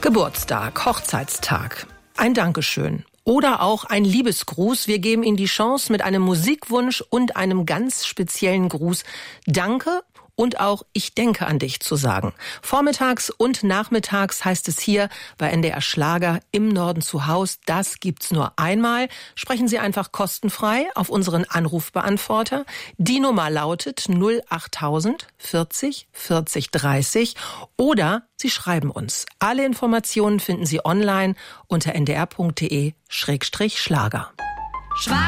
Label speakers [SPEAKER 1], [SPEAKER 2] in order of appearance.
[SPEAKER 1] Geburtstag, Hochzeitstag, ein Dankeschön oder auch ein Liebesgruß. Wir geben Ihnen die Chance mit einem Musikwunsch und einem ganz speziellen Gruß Danke und auch Ich denke an dich zu sagen. Vormittags und nachmittags heißt es hier bei NDR Schlager im Norden zu Haus. Das gibt's nur einmal. Sprechen Sie einfach kostenfrei auf unseren Anrufbeantworter. Die Nummer lautet 08000 40 40 30 oder Sie schreiben uns. Alle Informationen finden Sie online unter ndr.de/Schlager.